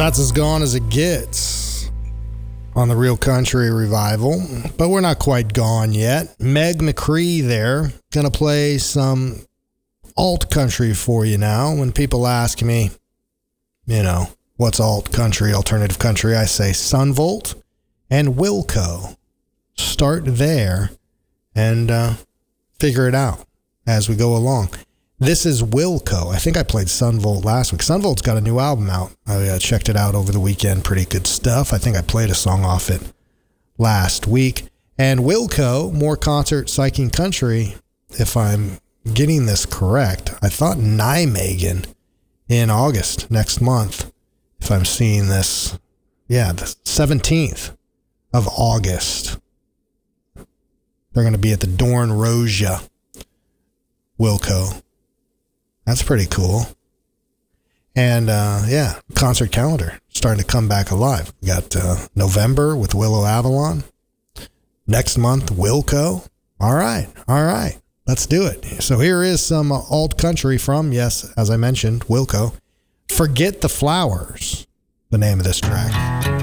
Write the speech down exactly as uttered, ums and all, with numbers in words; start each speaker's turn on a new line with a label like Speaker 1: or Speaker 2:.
Speaker 1: That's as gone as it gets on the Real Country Revival, but we're not quite gone yet. Meg McCree there, gonna play some alt country for you now. When people ask me, you know, what's alt country, alternative country, I say Sunvolt and Wilco. Start there and uh, figure it out as we go along. This is Wilco. I think I played Sunvolt last week. Sunvolt's got a new album out. I uh, checked it out over the weekend. Pretty good stuff. I think I played a song off it last week. And Wilco, more concert psyching country, if I'm getting this correct. I thought Nijmegen in August next month, if I'm seeing this. Yeah, the seventeenth of August. They're going to be at the Dorn Rosia. Wilco. That's pretty cool. And, uh, yeah, concert calendar starting to come back alive. We got uh, November with Willow Avalon. Next month, Wilco. All right, all right, let's do it. So here is some uh, alt country from, yes, as I mentioned, Wilco. Forget the Flowers, the name of this track.